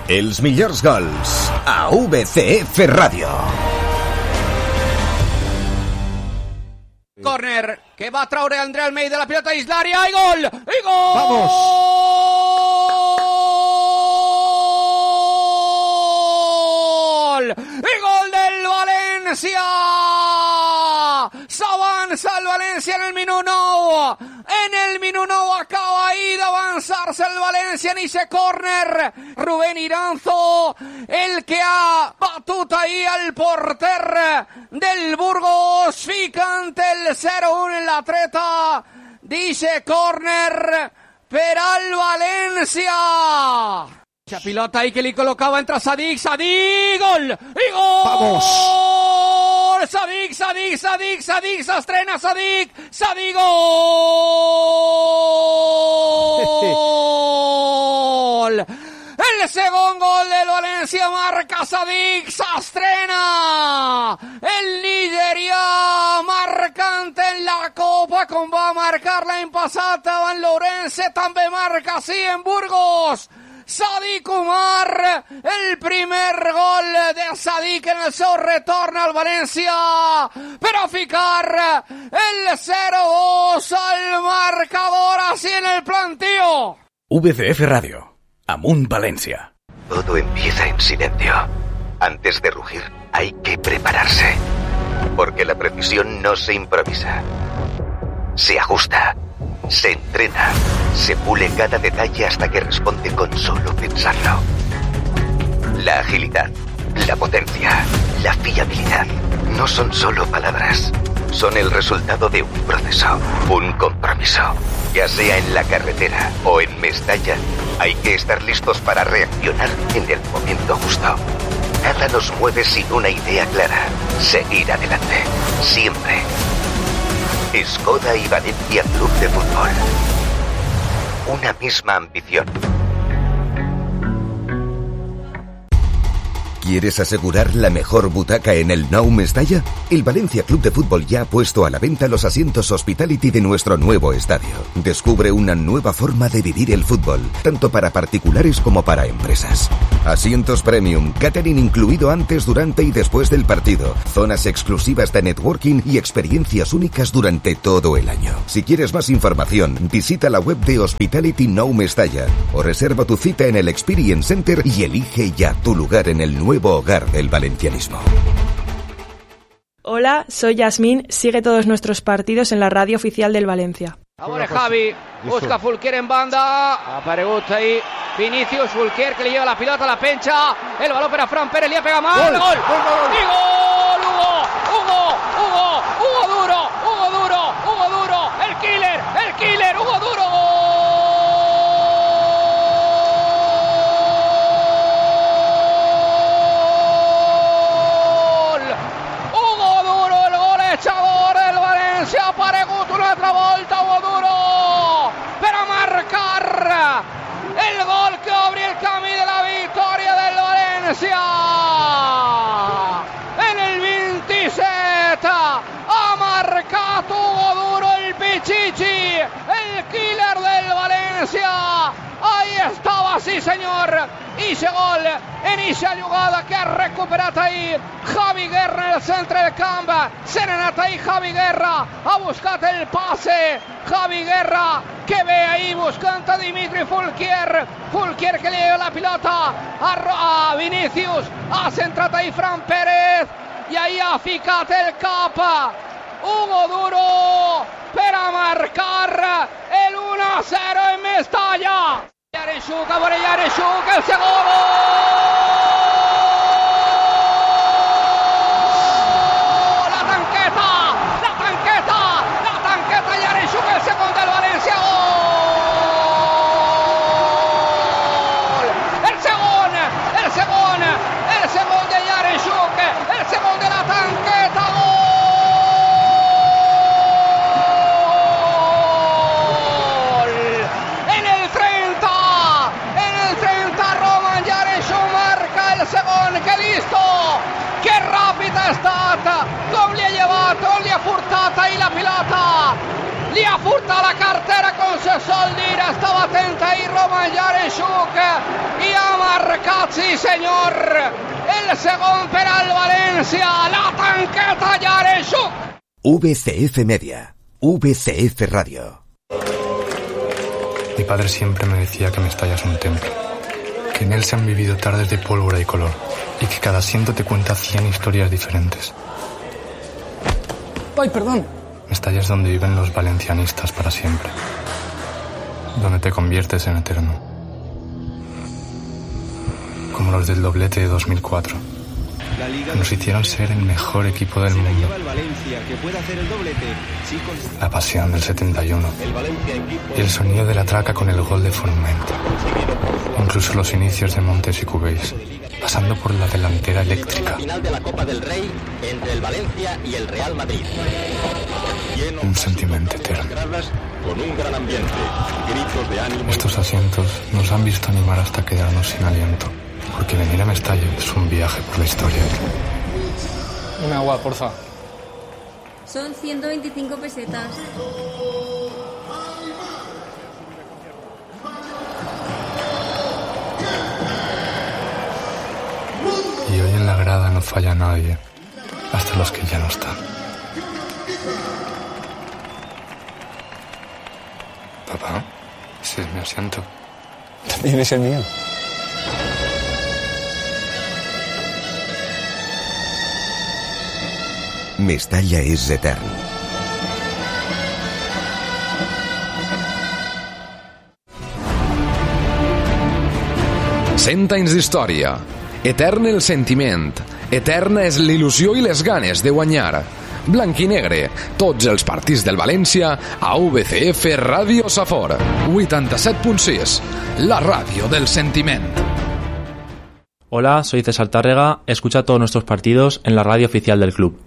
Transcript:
Els millors gols a VCF Ràdio. Córner, que va a traure André Almeida, la pilota dins l'àrea, i gol! I gol! Vamos! I gol del València! S'avança el València en el minut 9. En el minut 9 acaba ahí d'avançar-se el València en ese córner. Rubén Iranzo, el que ha batut ahí al porter del Burgos, ficant el 0-1 en la treta d'ese córner per al València. Esa pilota ahí que li col·locava entre Sadik, gol! I gol! Vamos! Sadik, s'estrena Sadik, gol! El segon gol del València marca Sadik, s'estrena el nigerià marcant en la Copa com va marcar l'any passat davant l'Ourense, també marca així en Burgos. Sadik Umar, el primer gol de Sadik en el seu retorn al València per a ficar el 0-2 al marcador así en el plantío. VCF Radio, Amunt Valencia. Todo empieza en silencio. Antes de rugir hay que prepararse, porque la precisión no se improvisa, se ajusta. Se entrena, se pule cada detalle hasta que responde con solo pensarlo. La agilidad, la potencia, la fiabilidad no son solo palabras, son el resultado de un proceso, un compromiso. Ya sea en la carretera o en Mestalla, hay que estar listos para reaccionar en el momento justo. Nada nos mueve sin una idea clara: seguir adelante, siempre. Skoda y Valencia Club de Fútbol. Una misma ambición. ¿Quieres asegurar la mejor butaca en el Nou Mestalla? El Valencia Club de Fútbol ya ha puesto a la venta los asientos Hospitality de nuestro nuevo estadio. Descubre una nueva forma de vivir el fútbol, tanto para particulares como para empresas. Asientos premium, catering incluido antes, durante y después del partido, zonas exclusivas de networking y experiencias únicas durante todo el año. Si quieres más información, visita la web de Hospitality Nou Mestalla o reserva tu cita en el Experience Center y elige ya tu lugar en el nuevo hogar del valencianismo. Hola, soy Yasmín. Sigue todos nuestros partidos en la radio oficial del Valencia. Ahora Javi, busca Fulquier en banda, aparegut ahí Vinicius, Fulquier que le lleva la pilota a la pencha, el balón para Fran Pérez, le pega mal, gol, gol, y gol, Hugo Duro, el killer, Hugo Duro, ha aparegut una altra volta Hugo Duro per a marcar el gol que obri el camí de la victòria del València. En el 27 ha marcat Hugo Duro, el Pichichi, el killer del València. Ahí estava, sí senyor, ese gol en esa jugada que ha recuperat ahí Javi Guerra en el centre del camp. Se n'ha anat ahí Javi Guerra, ha buscat el passe Javi Guerra, que ve ahí buscant a Dimitri Fulquier que li lleva la pilota a Vinicius, ha centrat ahí Fran Pérez i ahí ha ficat el cap Hugo Duro per a marcar el 1-0 en Mestalla. Yaremchuk, a veure Yaremchuk, el segon gol! La tanqueta, Yaremchuk, el segon del València, gol! El segon de Yaremchuk, el segon de la tanqueta, gol! Segon, que listo, que ràpid ha estat, com li ha llevat, on li ha furtat ahir la pilota, li ha furtat la cartera, com se sol dir, estava atent ahir Roman Yaremchuk i ha marcat marcat, sí senyor, el segon per al València, la tanqueta Yaremchuk. VCF Media, VCF Radio. Mi padre siempre me decía que Mestalla es un templo, que en él se han vivido tardes de pólvora y color, y que cada asiento te cuenta 100 historias diferentes. ¡Ay, perdón! Mestalla es donde viven los valencianistas para siempre, donde te conviertes en eterno, como los del doblete de 2004. Nos hicieron ser el mejor equipo del mundo. La pasión del 71 y el sonido de la traca con el gol de Forment. Incluso los inicios de Montes y Cubéis, pasando por la delantera eléctrica. Final de la Copa del Rey entre el Valencia y el Real Madrid. Un sentimiento eterno. Con un gran ambiente, gritos de ánimo. Estos asientos nos han visto animar hasta quedarnos sin aliento. Porque venir a Mestalla es un viaje por la historia. Un agua, porfa. Son 125 pesetas. Y hoy en la grada no falla nadie, hasta los que ya no están. Papá, ese es mi asiento. También es el mío. Mestalla és etern. Cent anys d'història. Etern el sentiment. Eterna és l'il·lusió i les ganes de guanyar. Blanc i negre, tots els partits del València a VCF Ràdio Safor. 87.6, la ràdio del sentiment. Hola, soy César Tárrega. Escucha todos nuestros partidos en la radio oficial del club.